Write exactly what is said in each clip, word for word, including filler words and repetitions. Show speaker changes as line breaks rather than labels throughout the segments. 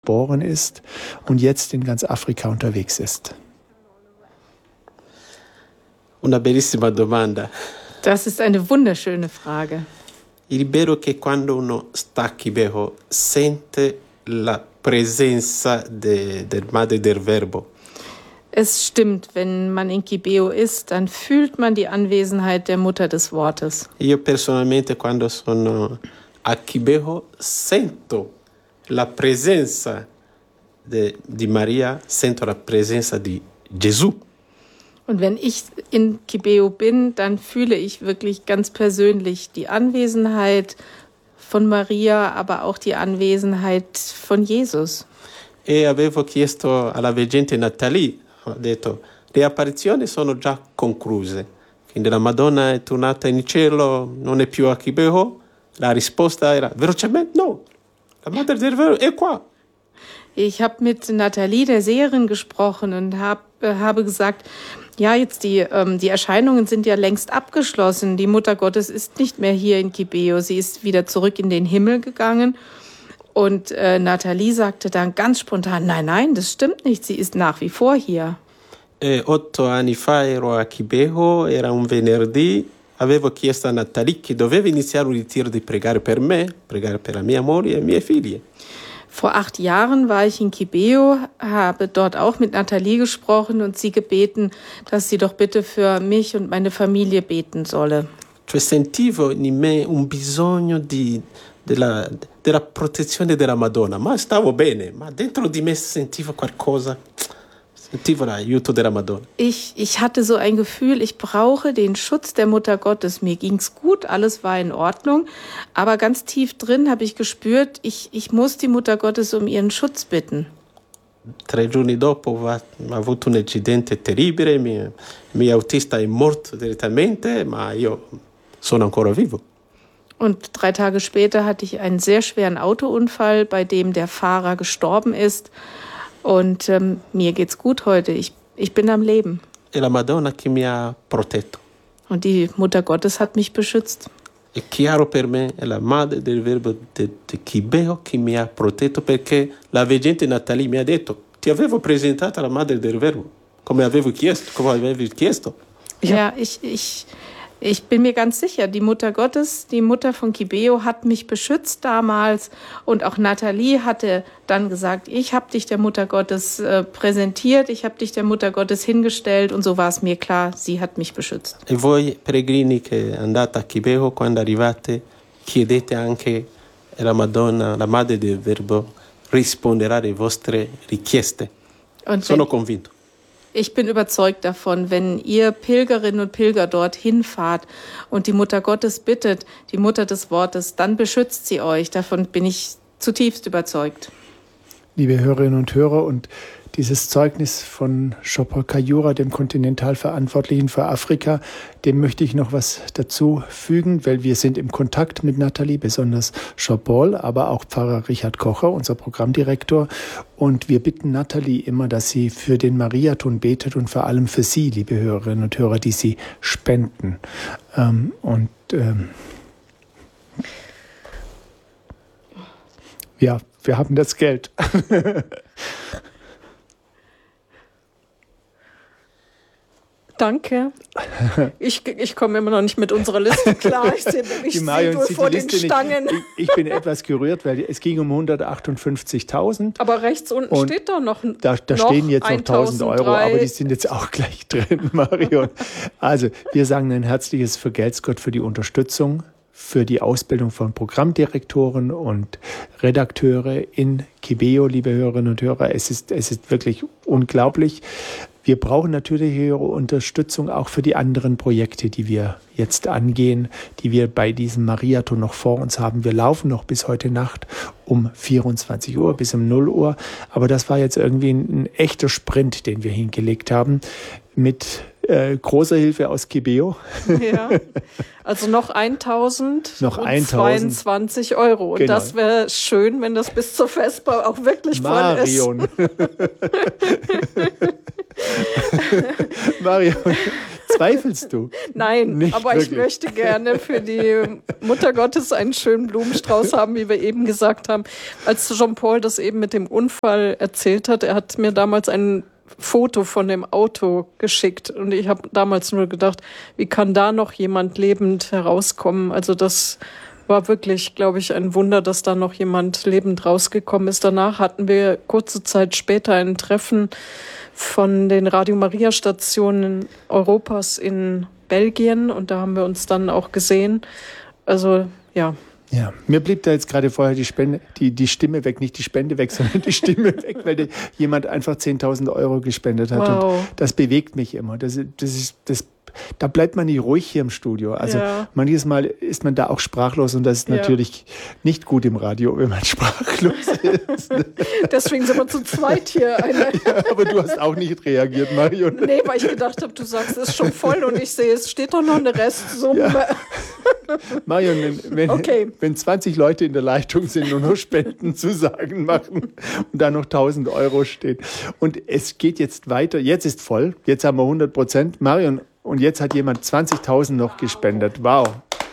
geboren ist und jetzt in ganz Afrika unterwegs ist?
Una bellissima domanda.
Das ist eine wunderschöne Frage.
Il vero che quando uno sta a Kibeho sente la presenza de, del Madre del Verbo.
Es stimmt, wenn man in Kibeo ist, dann fühlt man die Anwesenheit der Mutter des Wortes.
Io personalmente quando sono a Kibeho sento la presenza de, di Maria, sento la presenza di Gesù.
Und wenn ich in Kibeo bin, dann fühle ich wirklich ganz persönlich die Anwesenheit von Maria, aber auch die Anwesenheit von Jesus.
E avevo chiesto alla veggente Nathalie, ho detto, le apparizioni sono già concluse. Quindi la Madonna è tornata in cielo, non è più a Kibeho. La risposta era, velocemente no, la Madre del Verbo è qua.
Ich habe mit Nathalie, der Seherin, gesprochen und hab, äh, habe gesagt, ja, jetzt die, ähm, die Erscheinungen sind ja längst abgeschlossen. Die Mutter Gottes ist nicht mehr hier in Kibeo. Sie ist wieder zurück in den Himmel gegangen. Und äh, Nathalie sagte dann ganz spontan, nein, nein, das stimmt nicht. Sie ist nach wie vor hier.
E otto anni fa ero a Kibeho, era un venerdì. Avevo chiesto a Nathalie che doveva iniziare un ritiro di pregare per me, pregare per la mia moglie e mie figlie.
Vor acht Jahren war ich in Kibeo, habe dort auch mit Nathalie gesprochen und sie gebeten, dass sie doch bitte für mich und meine Familie beten solle.
Cioè sentivo in me un bisogno di, della, della protezione della Madonna, ma stavo bene, ma dentro di me sentivo qualcosa, sentivo l'aiuto della Madonna.
Ich, ich hatte so ein Gefühl, ich brauche den Schutz der Mutter Gottes. Mir ging's gut, alles war in Ordnung, aber ganz tief drin habe ich gespürt, ich, ich muss die Mutter Gottes um ihren Schutz bitten.
Tre giorni dopo ho avuto un incidente terribile, il mio, mio autista è morto direttamente, ma io sono ancora vivo.
Und drei Tage später hatte ich einen sehr schweren Autounfall, bei dem der Fahrer gestorben ist. Und ähm, mir geht's gut heute. Ich, ich bin am Leben.
E la Madonna che mi ha protetto.
Und die Mutter Gottes hat mich beschützt.
È chiaro per me, è la Madre del Verbo di Kibeho che mi ha protetto, perché la veggente Nathalie mi ha detto, ti avevo presentato la Madre del Verbo, come avevo chiesto, come avevi chiesto.
Ja, ich, ich, ich bin mir ganz sicher, die Mutter Gottes, die Mutter von Kibeo hat mich beschützt damals und auch Nathalie hatte dann gesagt, ich habe dich der Mutter Gottes äh, präsentiert, ich habe dich der Mutter Gottes hingestellt und so war es mir klar, sie hat mich beschützt.
E voi peregrini che andate a Kibeho, quando arrivate, chiedete anche alla Madonna, la Madre del Verbo, risponderà alle vostre richieste.
Und
Sono
wenn,
convinto.
Ich bin überzeugt davon, wenn ihr Pilgerinnen und Pilger dorthin fahrt und die Mutter Gottes bittet, die Mutter des Wortes, dann beschützt sie euch. Davon bin ich zutiefst überzeugt.
Liebe Hörerinnen und Hörer, und dieses Zeugnis von Chopol Kayura, dem Kontinentalverantwortlichen für Afrika, dem möchte ich noch was dazu fügen, weil wir sind im Kontakt mit Nathalie, besonders Chopol, aber auch Pfarrer Richard Kocher, unser Programmdirektor. Und wir bitten Nathalie immer, dass sie für den Mariathon betet und vor allem für Sie, liebe Hörerinnen und Hörer, die Sie spenden. Ähm, und ähm, ja, wir haben das Geld.
Danke. Ich, ich komme immer noch nicht mit unserer Liste klar. Ich sehe mich
die
vor den Stangen.
Nicht. Ich, ich bin etwas gerührt, weil es ging um hundertachtundfünfzigtausend.
Aber rechts unten
und
steht da noch
Da, da
noch
stehen jetzt noch tausend Euro, aber die sind jetzt auch gleich drin, Marion. Also, wir sagen ein herzliches Vergelt's Gott für die Unterstützung, für die Ausbildung von Programmdirektoren und Redakteure in Kibeo, liebe Hörerinnen und Hörer. Es ist, es ist wirklich unglaublich. Wir brauchen natürlich Ihre Unterstützung auch für die anderen Projekte, die wir jetzt angehen, die wir bei diesem Mariathon noch vor uns haben. Wir laufen noch bis heute Nacht um vierundzwanzig Uhr, bis um null Uhr. Aber das war jetzt irgendwie ein, ein echter Sprint, den wir hingelegt haben, mit äh, großer Hilfe aus Kibeo.
Ja, also noch eintausend
noch
und zweiundzwanzig Euro. Und
genau.
Das wäre schön, wenn das bis zur Vesper auch wirklich voll ist.
Marion. Mario, zweifelst du?
Nein,
Nicht
aber
wirklich.
ich möchte gerne für die Mutter Gottes einen schönen Blumenstrauß haben, wie wir eben gesagt haben. Als Jean-Paul das eben mit dem Unfall erzählt hat, er hat mir damals ein Foto von dem Auto geschickt und ich habe damals nur gedacht, wie kann da noch jemand lebend herauskommen? Also das war wirklich, glaube ich, ein Wunder, dass da noch jemand lebend rausgekommen ist. Danach hatten wir kurze Zeit später ein Treffen von den Radio Maria Stationen Europas in Belgien und da haben wir uns dann auch gesehen. Also ja.
Ja, mir blieb da jetzt gerade vorher die Spende, die, die Stimme weg, nicht die Spende weg, sondern die Stimme weg, weil die, jemand einfach zehntausend Euro gespendet hat.
Wow.
Und das bewegt mich immer. Das, das ist, das, da bleibt man nicht ruhig hier im Studio. Also
Ja.
manches Mal ist man da auch sprachlos und das ist
Ja.
natürlich nicht gut im Radio, wenn man sprachlos ist.
Deswegen sind wir zu zweit hier. Eine
Ja, aber du hast auch nicht reagiert, Mario.
nee, weil ich gedacht habe, du sagst, es ist schon voll und ich sehe, es steht doch noch eine Restsumme.
Ja. Marion, wenn, wenn,
Okay.
wenn zwanzig Leute in der Leitung sind und nur Spenden zu sagen machen und da noch tausend Euro steht. Und es geht jetzt weiter. Jetzt ist voll. Jetzt haben wir hundert Prozent. Marion, und jetzt hat jemand zwanzigtausend noch gespendet. Wow.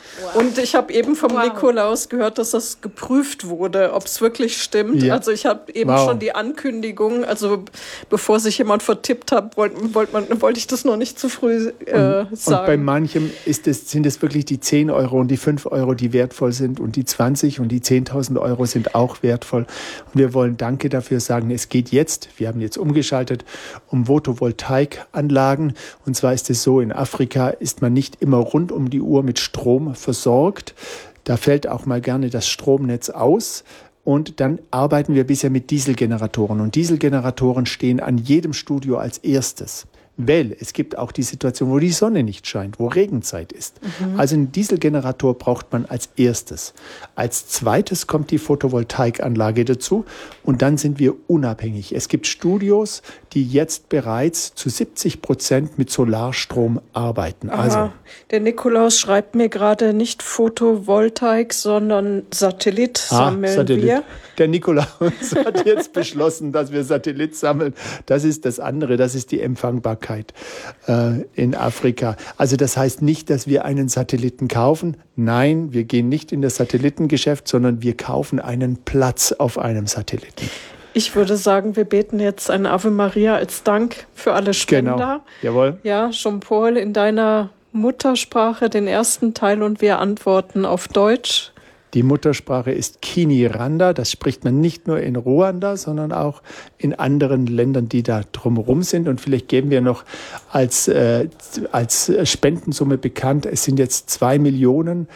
Und ich habe eben vom
Wow.
Nikolaus gehört, dass das geprüft wurde, ob es wirklich stimmt.
Ja.
Also ich habe eben
Wow.
schon die Ankündigung, also bevor sich jemand vertippt hat, wollte wollt man- wollte ich das noch nicht zu früh äh,
Und
sagen.
bei manchem ist es, sind es wirklich die zehn Euro und die fünf Euro, die wertvoll sind und die zwanzig und die zehntausend Euro sind auch wertvoll. Und wir wollen Danke dafür sagen. Es geht jetzt, wir haben jetzt umgeschaltet, um Photovoltaikanlagen. Und zwar ist es so, in Afrika ist man nicht immer rund um die Uhr mit Strom versorgt. Da fällt auch mal gerne das Stromnetz aus. Und dann arbeiten wir bisher mit Dieselgeneratoren. Und Dieselgeneratoren stehen an jedem Studio als erstes. Weil es gibt auch die Situation, wo die Sonne nicht scheint, wo Regenzeit ist. Mhm. Also einen Dieselgenerator braucht man als erstes. Als zweites kommt die Photovoltaikanlage dazu und dann sind wir unabhängig. Es gibt Studios, die jetzt bereits zu siebzig Prozent mit Solarstrom arbeiten. Also
Aha. Der Nikolaus schreibt mir gerade nicht Photovoltaik, sondern Satellit sammeln
Satellit.
wir.
Der Nikolaus hat jetzt beschlossen, dass wir Satellit sammeln. Das ist das andere, das ist die Empfangbarkeit äh, in Afrika. Also das heißt nicht, dass wir einen Satelliten kaufen. Nein, wir gehen nicht in das Satellitengeschäft, sondern wir kaufen einen Platz auf einem Satelliten.
Ich würde sagen, wir beten jetzt ein Ave Maria als Dank für alle Spender.
Genau, jawohl.
Ja, Jean-Paul, in deiner Muttersprache den ersten Teil und wir antworten auf Deutsch.
Die Muttersprache ist Kinyarwanda. Das spricht man nicht nur in Ruanda, sondern auch in anderen Ländern, die da drumherum sind. Und vielleicht geben wir noch als, äh, als Spendensumme bekannt, es sind jetzt zwei Millionen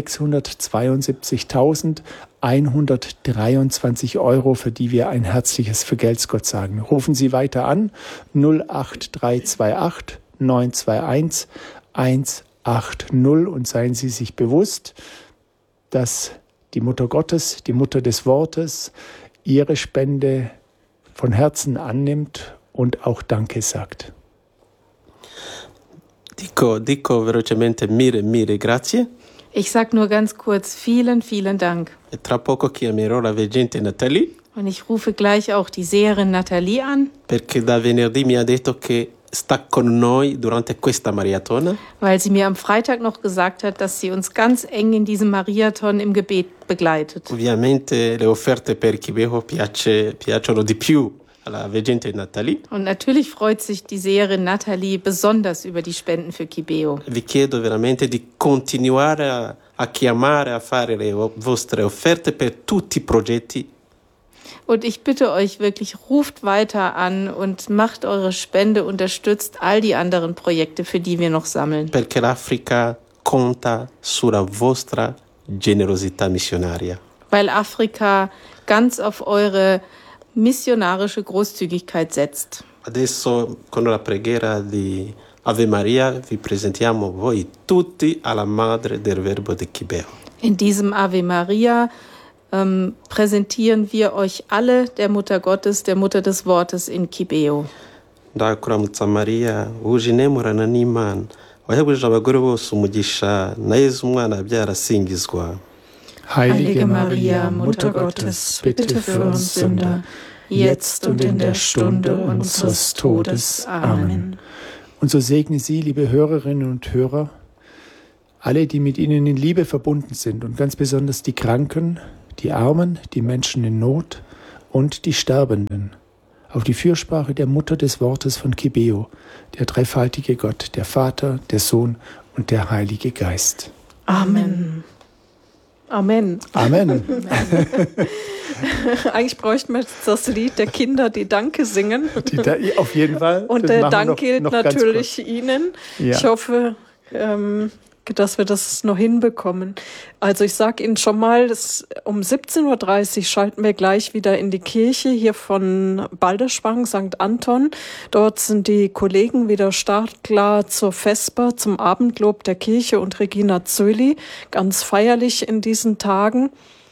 sechshundertzweiundsiebzigtausendeinhundertdreiundzwanzig Euro, für die wir ein herzliches Vergelt's Gott sagen. Rufen Sie weiter an null acht drei zwei acht neun zwei eins eins acht null und seien Sie sich bewusst, dass die Mutter Gottes, die Mutter des Wortes, ihre Spende von Herzen annimmt und auch Danke sagt.
Dico, dico velocemente mille, mille grazie.
Ich sag nur ganz kurz vielen, vielen Dank.
E tra poco chiamerò la veggente Nathalie,
Und ich rufe gleich auch die Seherin Nathalie an,
perché da venerdì mi ha detto che sta con noi durante questa maratona.
weil sie mir am Freitag noch gesagt hat, dass sie uns ganz eng in diesem Marathon im Gebet begleitet.
Ovviamente le offerte per Kibeho piace, piacciono di più alla veggente Nathalie.
Und natürlich freut sich die Seherin Nathalie besonders über die Spenden für Kibeo.
Vi chiedo veramente di continuare a, a chiamare, a fare le o- vostre offerte per tutti i progetti.
Und ich bitte euch wirklich, ruft weiter an und macht eure Spende, unterstützt all die anderen Projekte, für die wir noch sammeln.
Perché l'Africa conta sulla vostra generosità missionaria.
Weil Afrika ganz auf eure missionarische Großzügigkeit setzt.
Adesso con la preghiera di Ave Maria vi presentiamo voi tutti alla Madre del Verbo di Kibeo.
In diesem Ave Maria ähm, präsentieren wir euch alle der Mutter Gottes, der Mutter des Wortes in Kibeo.
ndakuramutsa Maria wuje inemurana n'Imana wahebuje abagore bose umugisha na Yezu umwana abyara asingizwa.
Heilige Maria, Mutter Gottes, bitte für uns Sünder, jetzt und in der Stunde unseres Todes. Amen.
Und so segne Sie, liebe Hörerinnen und Hörer, alle, die mit Ihnen in Liebe verbunden sind und ganz besonders die Kranken, die Armen, die Menschen in Not und die Sterbenden. Auf die Fürsprache der Mutter des Wortes von Kibeo, der dreifaltige Gott, der Vater, der Sohn und der Heilige Geist.
Amen. Amen.
Amen.
Eigentlich bräuchten wir das Lied der Kinder, die Danke singen.
Die da, auf jeden Fall.
Und
Das
der
machen wir
Dank
noch-
gilt
noch ganz
natürlich
kurz.
Ihnen.
Ja.
Ich hoffe, ähm, dass wir das noch hinbekommen. Also ich sage Ihnen schon mal, dass um siebzehn Uhr dreißig schalten wir gleich wieder in die Kirche hier von Balderschwang, Sankt Anton. Dort sind die Kollegen wieder startklar zur Vesper, zum Abendlob der Kirche und Regina Zöli, ganz feierlich in diesen Tagen.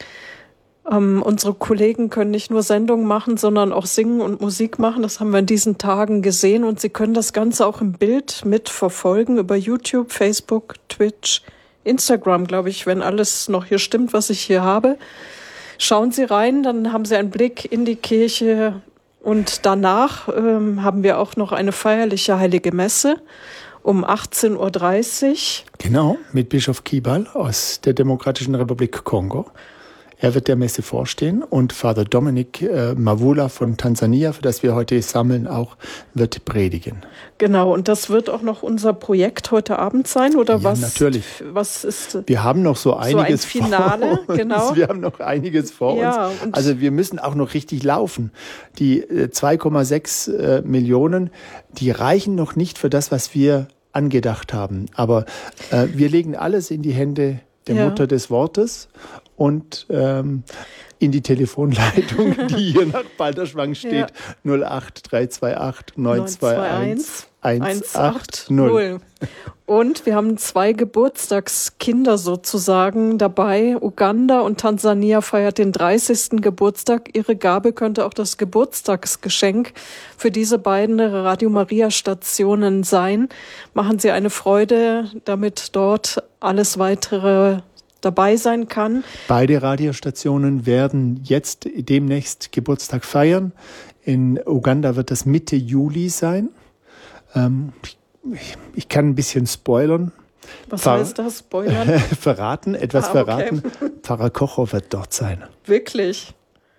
Ähm, unsere Kollegen können nicht nur Sendungen machen, sondern auch singen und Musik machen. Das haben wir in diesen Tagen gesehen. Und Sie können das Ganze auch im Bild mitverfolgen über YouTube, Facebook, Twitch, Instagram, glaube ich, wenn alles noch hier stimmt, was ich hier habe. Schauen Sie rein, dann haben Sie einen Blick in die Kirche. Und danach ähm, haben wir auch noch eine feierliche Heilige Messe um achtzehn Uhr dreißig.
Genau, mit Bischof Kibal aus der Demokratischen Republik Kongo. Er wird der Messe vorstehen und Vater Dominik äh, Mavula von Tansania, für das wir heute sammeln, auch wird predigen.
Genau, und das wird auch noch unser Projekt heute Abend sein, oder
Ja,
was?
natürlich.
Was ist?
Wir haben noch so einiges
ein Finale,
vor uns.
genau.
Wir haben noch einiges vor
Ja,
uns.
und-
Also wir müssen auch noch richtig laufen. Die äh, zwei Komma sechs äh, Millionen, die reichen noch nicht für das, was wir angedacht haben. Aber äh, wir legen alles in die Hände der
Ja.
Mutter des Wortes und ähm, in die Telefonleitung, die hier nach Balderschwang steht, null acht drei zwei acht neun zwei eins eins acht null.
Und wir haben zwei Geburtstagskinder sozusagen dabei. Uganda und Tansania feiert den dreißigsten Geburtstag. Ihre Gabe könnte auch das Geburtstagsgeschenk für diese beiden Radio Maria Stationen sein. Machen Sie eine Freude, damit dort alles weitere dabei sein kann.
Beide Radiostationen werden jetzt demnächst Geburtstag feiern. In Uganda wird das Mitte Juli sein. Ähm, ich, ich kann ein bisschen spoilern.
Was
Ver-
heißt das? Spoilern?
verraten, etwas
Ah, okay.
verraten. Pfarrer Kocher wird dort sein.
Wirklich?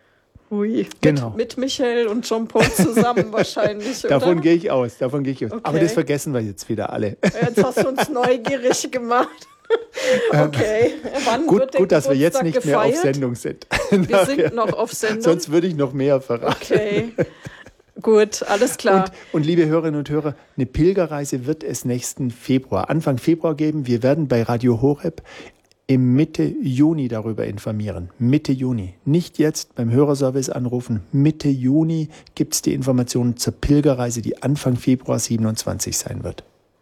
Ui.
Genau.
Mit, mit Michael und Jean-Paul zusammen wahrscheinlich, oder?
Davon gehe ich aus, davon gehe ich aus.
Okay.
Aber das vergessen wir jetzt wieder alle.
Jetzt hast du uns neugierig gemacht. Okay. Wann
gut,
wird der
gut, dass wir jetzt
Geburtstag
nicht mehr auf
gefeiert?
Sendung sind.
Wir sind noch auf Sendung.
Sonst würde ich noch mehr verraten.
Okay. Gut, alles klar.
Und, und liebe Hörerinnen und Hörer, eine Pilgerreise wird es nächsten Februar, Anfang Februar geben. Wir werden bei Radio Horeb im Mitte Juni darüber informieren. Mitte Juni. Nicht jetzt beim Hörerservice anrufen. Mitte Juni gibt es die Informationen zur Pilgerreise, die Anfang Februar siebenundzwanzig sein wird.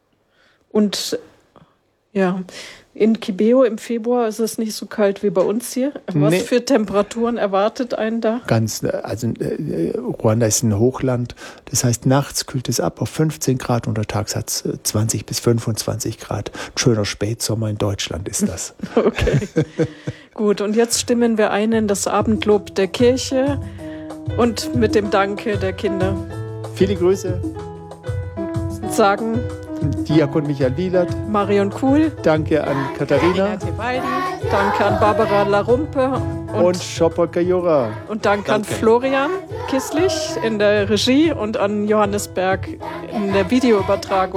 Und ja, in Kibeo im Februar ist es nicht so kalt wie bei uns hier. Was
Nee.
für Temperaturen erwartet einen da?
Ganz, äh, also äh, Ruanda ist ein Hochland. Das heißt, nachts kühlt es ab auf fünfzehn Grad, untertags hat es zwanzig bis fünfundzwanzig Grad. Ein schöner Spätsommer in Deutschland ist das.
Okay. Gut, und jetzt stimmen wir ein in das Abendlob der Kirche und mit dem Danke der Kinder.
Viele Grüße,
Sagen
Diakon Michael Wielert.
Marion Kuhl,
Danke an Katharina
danke an Barbara Larumpe
und,
und,
Shopper Kajura.
und danke, an
Danke.
Florian Kisslich in der Regie und an Johannes Berg in der Videoübertragung.